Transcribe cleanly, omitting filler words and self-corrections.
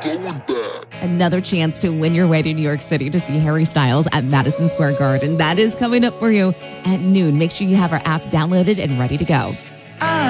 Another chance to win your way to New York City to see Harry Styles at Madison Square Garden. That is coming up for you at noon. Make sure you have our app downloaded and ready to go.